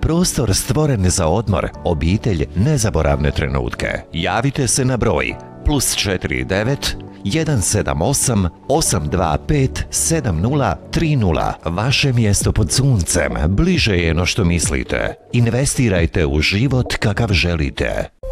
prostor stvoren za odmor, obitelj, nezaboravne trenutke. Javite se na broj +49 178 825 7030. Vaše mjesto pod suncem bliže je no što mislite. Investirajte u život kakav želite.